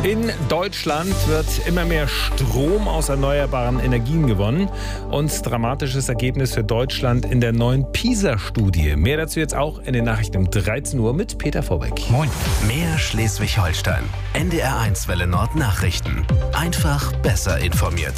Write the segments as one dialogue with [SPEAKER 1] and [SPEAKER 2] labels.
[SPEAKER 1] In Deutschland wird immer mehr Strom aus erneuerbaren Energien gewonnen. Und dramatisches Ergebnis für Deutschland in der neuen PISA-Studie. Mehr dazu jetzt auch in den Nachrichten um 13 Uhr mit Peter Vorbeck.
[SPEAKER 2] Moin. Mehr Schleswig-Holstein. NDR1 Welle Nord Nachrichten. Einfach besser informiert.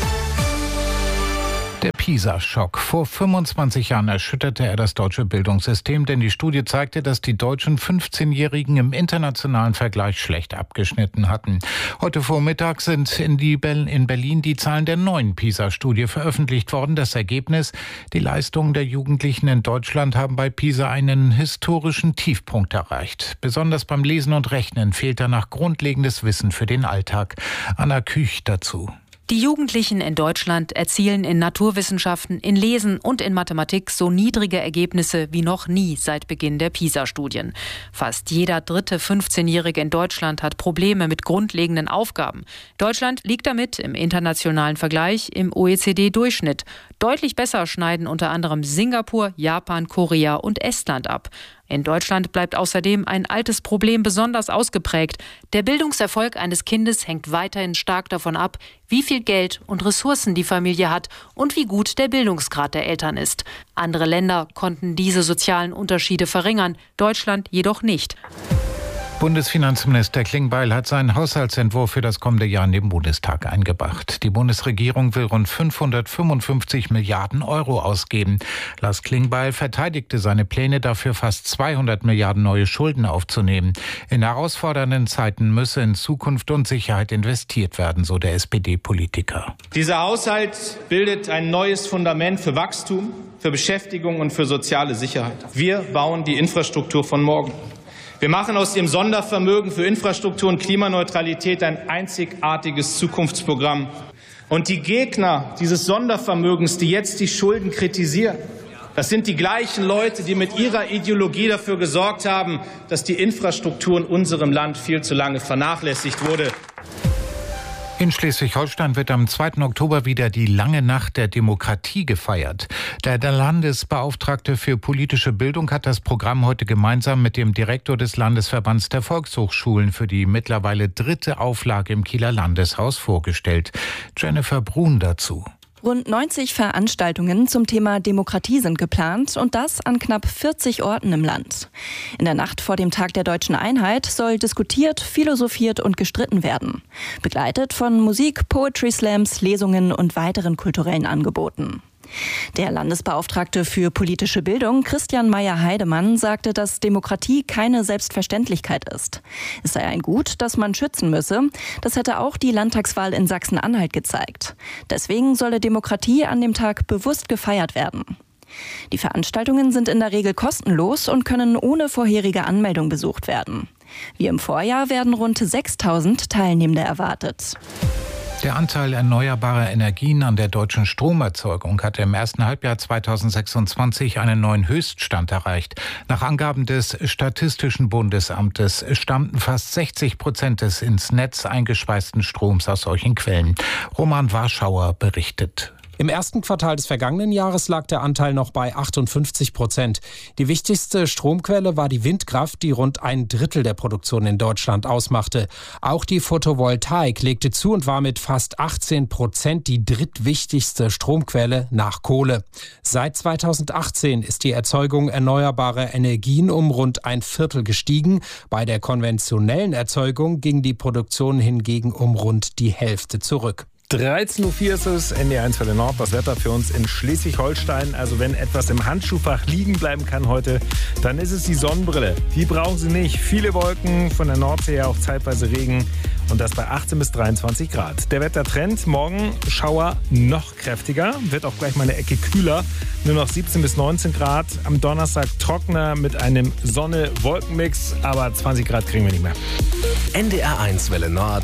[SPEAKER 3] Der PISA-Schock. Vor 25 Jahren erschütterte er das deutsche Bildungssystem, denn die Studie zeigte, dass die deutschen 15-Jährigen im internationalen Vergleich schlecht abgeschnitten hatten. Heute Vormittag sind in Berlin die Zahlen der neuen PISA-Studie veröffentlicht worden. Das Ergebnis: Die Leistungen der Jugendlichen in Deutschland haben bei PISA einen historischen Tiefpunkt erreicht. Besonders beim Lesen und Rechnen fehlt danach grundlegendes Wissen für den Alltag. Anna Küch dazu.
[SPEAKER 4] Die Jugendlichen in Deutschland erzielen in Naturwissenschaften, in Lesen und in Mathematik so niedrige Ergebnisse wie noch nie seit Beginn der PISA-Studien. Fast jeder dritte 15-Jährige in Deutschland hat Probleme mit grundlegenden Aufgaben. Deutschland liegt damit im internationalen Vergleich im OECD-Durchschnitt. Deutlich besser schneiden unter anderem Singapur, Japan, Korea und Estland ab. In Deutschland bleibt außerdem ein altes Problem besonders ausgeprägt. Der Bildungserfolg eines Kindes hängt weiterhin stark davon ab, wie viel Geld und Ressourcen die Familie hat und wie gut der Bildungsgrad der Eltern ist. Andere Länder konnten diese sozialen Unterschiede verringern, Deutschland jedoch nicht.
[SPEAKER 3] Bundesfinanzminister Klingbeil hat seinen Haushaltsentwurf für das kommende Jahr in den Bundestag eingebracht. Die Bundesregierung will rund 555 Milliarden Euro ausgeben. Lars Klingbeil verteidigte seine Pläne dafür, fast 200 Milliarden neue Schulden aufzunehmen. In herausfordernden Zeiten müsse in Zukunft und Sicherheit investiert werden, so der SPD-Politiker.
[SPEAKER 5] Dieser Haushalt bildet ein neues Fundament für Wachstum, für Beschäftigung und für soziale Sicherheit. Wir bauen die Infrastruktur von morgen. Wir machen aus dem Sondervermögen für Infrastruktur und Klimaneutralität ein einzigartiges Zukunftsprogramm. Und die Gegner dieses Sondervermögens, die jetzt die Schulden kritisieren, das sind die gleichen Leute, die mit ihrer Ideologie dafür gesorgt haben, dass die Infrastruktur in unserem Land viel zu lange vernachlässigt wurde.
[SPEAKER 3] In Schleswig-Holstein wird am 2. Oktober wieder die lange Nacht der Demokratie gefeiert. Der Landesbeauftragte für politische Bildung hat das Programm heute gemeinsam mit dem Direktor des Landesverbands der Volkshochschulen für die mittlerweile 3. Auflage im Kieler Landeshaus vorgestellt. Jennifer Brun dazu.
[SPEAKER 6] Rund 90 Veranstaltungen zum Thema Demokratie sind geplant und das an knapp 40 Orten im Land. In der Nacht vor dem Tag der Deutschen Einheit soll diskutiert, philosophiert und gestritten werden. Begleitet von Musik, Poetry Slams, Lesungen und weiteren kulturellen Angeboten. Der Landesbeauftragte für politische Bildung, Christian Meyer-Heidemann, sagte, dass Demokratie keine Selbstverständlichkeit ist. Es sei ein Gut, das man schützen müsse. Das hätte auch die Landtagswahl in Sachsen-Anhalt gezeigt. Deswegen solle Demokratie an dem Tag bewusst gefeiert werden. Die Veranstaltungen sind in der Regel kostenlos und können ohne vorherige Anmeldung besucht werden. Wie im Vorjahr werden rund 6.000 Teilnehmende erwartet.
[SPEAKER 3] Der Anteil erneuerbarer Energien an der deutschen Stromerzeugung hat im ersten Halbjahr 2026 einen neuen Höchststand erreicht. Nach Angaben des Statistischen Bundesamtes stammten fast 60% des ins Netz eingespeisten Stroms aus solchen Quellen. Roman Warschauer berichtet.
[SPEAKER 7] Im ersten Quartal des vergangenen Jahres lag der Anteil noch bei 58%. Die wichtigste Stromquelle war die Windkraft, die rund 1/3 der Produktion in Deutschland ausmachte. Auch die Photovoltaik legte zu und war mit fast 18% die drittwichtigste Stromquelle nach Kohle. Seit 2018 ist die Erzeugung erneuerbarer Energien um rund 1/4 gestiegen. Bei der konventionellen Erzeugung ging die Produktion hingegen um rund die Hälfte zurück.
[SPEAKER 1] 13.04 Uhr ist es, NDR1 Welle Nord, das Wetter für uns in Schleswig-Holstein. Also wenn etwas im Handschuhfach liegen bleiben kann heute, dann ist es die Sonnenbrille. Die brauchen Sie nicht. Viele Wolken, von der Nordsee her auch zeitweise Regen und das bei 18 bis 23 Grad. Der Wettertrend, morgen Schauer noch kräftiger, wird auch gleich mal eine Ecke kühler, nur noch 17 bis 19 Grad. Am Donnerstag trockener mit einem Sonne-Wolkenmix, aber 20 Grad kriegen wir nicht mehr.
[SPEAKER 2] NDR1 Welle Nord.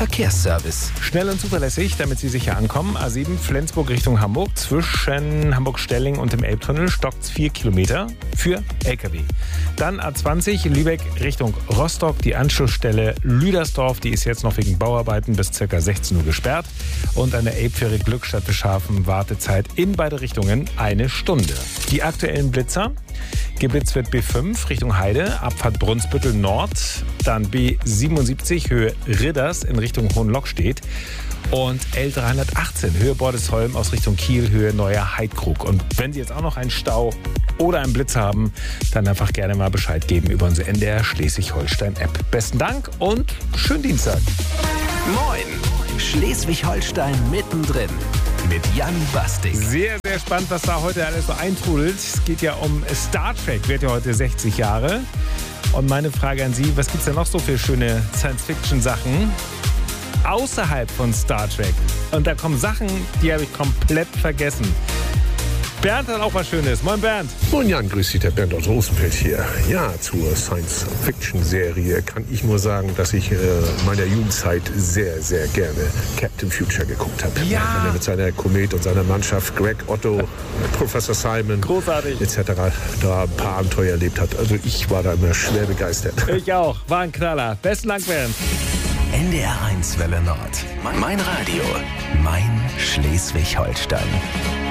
[SPEAKER 2] Verkehrsservice.
[SPEAKER 1] Schnell und zuverlässig, damit Sie sicher ankommen. A7 Flensburg Richtung Hamburg. Zwischen Hamburg-Stelling und dem Elbtunnel stockt 4 Kilometer für LKW. Dann A20 Lübeck Richtung Rostock. Die Anschlussstelle Lüdersdorf, die ist jetzt noch wegen Bauarbeiten bis ca. 16 Uhr gesperrt. Und an der Elbfähre Glückstadt Beschafen Wartezeit in beide Richtungen 1 Stunde. Die aktuellen Blitzer. Geblitzt wird B5 Richtung Heide, Abfahrt Brunsbüttel Nord, dann B77 Höhe Ridders in Richtung Hohenlockstedt und L318 Höhe Bordesholm aus Richtung Kiel, Höhe Neuer Heidkrug. Und wenn Sie jetzt auch noch einen Stau oder einen Blitz haben, dann einfach gerne mal Bescheid geben über unsere NDR Schleswig-Holstein-App. Besten Dank und schönen Dienstag.
[SPEAKER 2] Moin, Schleswig-Holstein mittendrin. Mit Jan Basting.
[SPEAKER 1] Sehr, sehr spannend, was da heute alles so eintrudelt. Es geht ja um Star Trek, wird ja heute 60 Jahre. Und meine Frage an Sie, was gibt es denn noch so für schöne Science-Fiction-Sachen außerhalb von Star Trek? Und da kommen Sachen, die habe ich komplett vergessen. Bernd hat auch was Schönes. Moin Bernd.
[SPEAKER 8] Moin Jan, grüß dich, der Bernd aus Rosenfeld hier. Ja, zur Science-Fiction-Serie kann ich nur sagen, dass ich meiner Jugendzeit sehr, sehr gerne Captain Future geguckt habe.
[SPEAKER 1] Ja.
[SPEAKER 8] Wenn er mit seiner Komet und seiner Mannschaft, Greg Otto, Professor Simon,
[SPEAKER 1] großartig,
[SPEAKER 8] etc. da ein paar Abenteuer erlebt hat. Also ich war da immer schwer begeistert.
[SPEAKER 1] Ich auch. War ein Knaller. Besten Dank, Bernd.
[SPEAKER 2] NDR 1 Welle Nord. Mein Radio. Mein Schleswig-Holstein.